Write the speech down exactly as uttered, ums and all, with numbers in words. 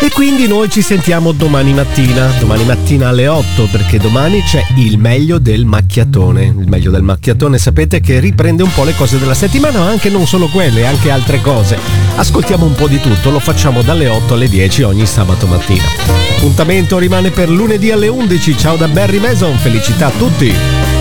E quindi noi ci sentiamo domani mattina, domani mattina alle otto, perché domani c'è il meglio del macchiatone. Il meglio del macchiatone sapete che riprende un po' le cose della settimana, ma anche non solo quelle, anche altre cose. Ascoltiamo un po' di tutto, lo facciamo dalle otto alle dieci ogni sabato mattina. L'appuntamento rimane per lunedì alle undici. Ciao da Barry Mason, felicità a tutti!